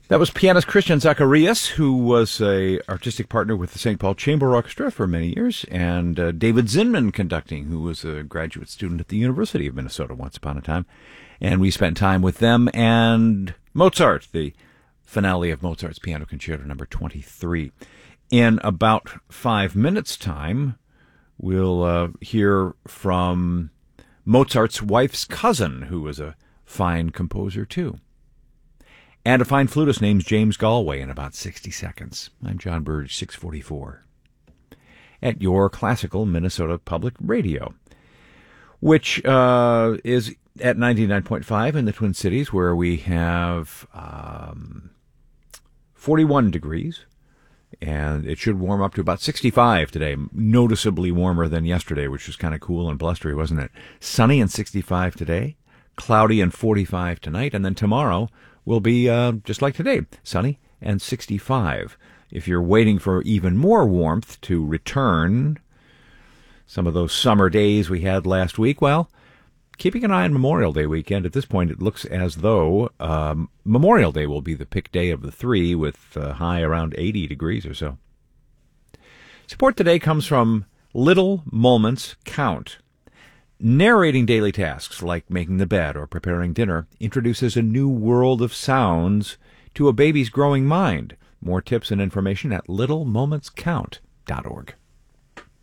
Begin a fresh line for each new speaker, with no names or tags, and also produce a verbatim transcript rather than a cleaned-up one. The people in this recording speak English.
That was pianist Christian Zacharias, who was a artistic partner with the Saint Paul Chamber Orchestra for many years, and uh, David Zinman conducting, who was a graduate student at the University of Minnesota once upon a time. And we spent time with them and Mozart, the finale of Mozart's Piano Concerto number twenty-three. In about five minutes' time, we'll uh, hear from Mozart's wife's cousin, who was a fine composer too. And a fine flutist named James Galway in about sixty seconds. I'm John Burge, six forty-four. At your classical Minnesota Public Radio, which uh, is at ninety-nine point five in the Twin Cities, where we have um, forty-one degrees, and it should warm up to about sixty-five today, noticeably warmer than yesterday, which was kind of cool and blustery, wasn't it? Sunny and sixty-five today, cloudy and forty-five tonight, and then tomorrow will be uh, just like today, sunny and sixty-five. If you're waiting for even more warmth to return, some of those summer days we had last week, well, keeping an eye on Memorial Day weekend. At this point, it looks as though um, Memorial Day will be the pick day of the three, with a high around eighty degrees or so. Support today comes from Little Moments Count. Narrating daily tasks like making the bed or preparing dinner introduces a new world of sounds to a baby's growing mind. More tips and information at little moments count dot org.